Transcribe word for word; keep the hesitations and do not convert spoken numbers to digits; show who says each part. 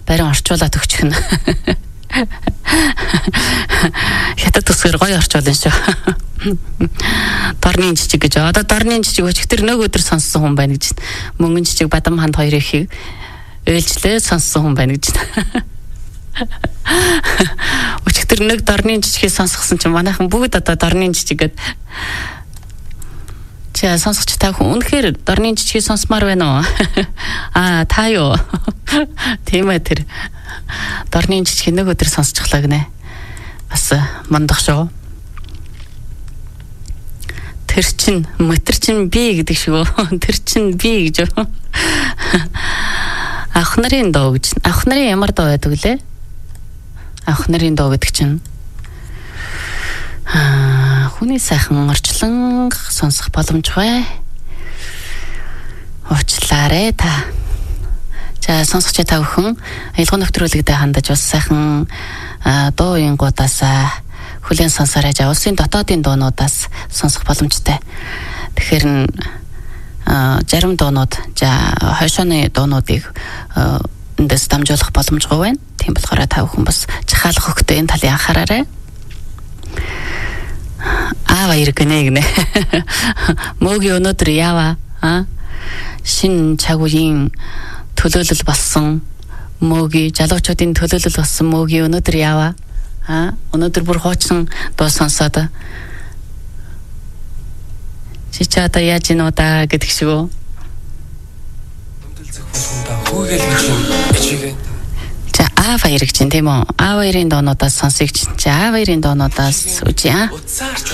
Speaker 1: барин орчуулаад өгчих нь. Хятад төсгөр гоё орчуулна шүү. Дорны жижиг гэж. Одоо дорны жижиг өчигдөр нэг өдөр сонссон хүн байна гэж. Мөнгөн жижиг бадам ханд хоёр ихийг ээлжлээ сонссон хүн байна гэж. Өчигдөр нэг дорны жижигийг сонсгосон чинь манайхан бүгд одоо дорны жижигэд чи сонсогч та хүн үнэхээр дорны жижигийг сонсмаар байна уу? Аа та юу? Тийм ээ тэр дорны жижиг нэг өдөр сонсчихлаа гинэ. Бас мандах шүү. Тэр чин мотор чин би гэдэг шиг үү? Тэр чин би гэж үү? Ах нарын доо гэж. Ах нарын ямар доо байдаг лээ? Ах нарын доо гэдэг чинь аа хүний сайхан орчлон сонсох боломжгүй. Уучлаарай та. За сонсогч та бүхэн аялал нэвтрүүлэгтэй хандаж бас сайхан дуу ингуудаас хүлээн сонсорой. За улсын дотоодын дуунуудаас сонсох боломжтой. Тэгэхээр зарим дуунууд за хойшооны дуунуудыг эндээс дамжуулах боломжгүй байна. Тийм болохоор та бүхэн бас жахаалах хөхтэй энэ талын анхаараарай. Аава иргэнэ гинэ. Мөгийн өнөөдөр яава? Аа? Шин чагуугийн төлөөлөл болсон мөгийн залуучуудын төлөөлөл болсон мөгийн өнөөдөр яава? Аа? Өнөөдөр бүр хуучин дуу сонсоод чи чада яаж ийн удаа гэдэг шиг үү? За аава ирэх чинь тийм үү? Аава ирийн доонуудаас сонсох чинь аава ирийн доонуудаас үгүй аа.